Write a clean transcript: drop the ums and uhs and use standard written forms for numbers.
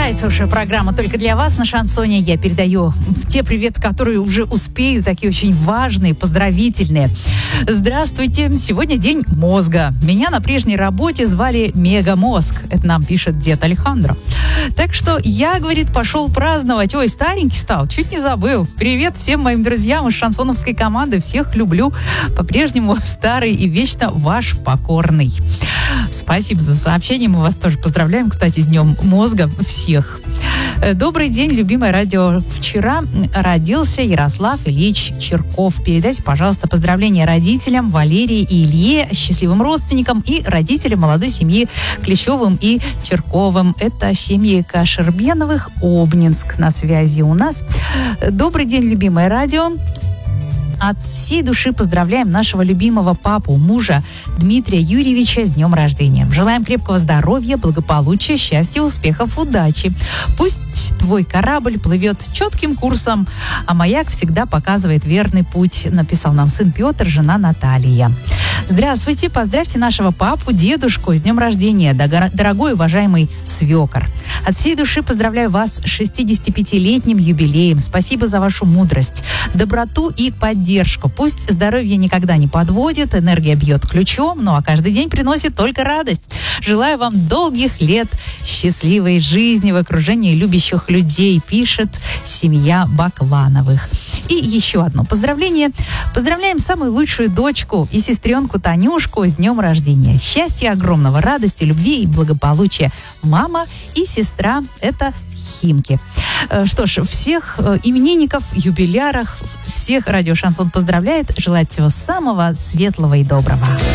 Продолжается уже программа «Только для вас» на Шансоне. Я передаю те приветы, которые уже успею, такие очень важные, поздравительные. Здравствуйте. Сегодня день мозга. Меня на прежней работе звали Мегамозг. Это нам пишет дед Алехандро. Так что я, говорит, пошел праздновать. Ой, старенький стал, чуть не забыл. Привет всем моим друзьям из шансоновской команды. Всех люблю. По-прежнему старый и вечно ваш покорный. Спасибо за сообщение. Мы вас тоже поздравляем, кстати, с Днем мозга всех. Добрый день, любимое радио. Вчера родился Ярослав Ильич Черков. Передайте, пожалуйста, поздравления родителям Валерии и Илье, счастливым родственникам и родителям молодой семьи Клещевым и Черковым. Это семьи Кашербеновых, Обнинск на связи у нас. Добрый день, любимое радио. От всей души поздравляем нашего любимого папу, мужа Дмитрия Юрьевича с днем рождения. Желаем крепкого здоровья, благополучия, счастья, успехов, удачи. Пусть твой корабль плывет четким курсом, а маяк всегда показывает верный путь, написал нам сын Петр, жена Наталья. Здравствуйте, поздравьте нашего папу, дедушку с днем рождения, дорогой уважаемый свекор. От всей души поздравляю вас с 65-летним юбилеем. Спасибо за вашу мудрость, доброту и поддержку. Пусть здоровье никогда не подводит, энергия бьет ключом, ну а каждый день приносит только радость. Желаю вам долгих лет счастливой жизни в окружении любящих людей, пишет семья Баклановых. И еще одно поздравление. Поздравляем самую лучшую дочку и сестренку Танюшку с днем рождения. Счастья огромного, радости, любви и благополучия. Мама и сестра – это Химки. Что ж, всех именинников, юбиляров, всех радио Шансон поздравляет. Желает всего самого светлого и доброго.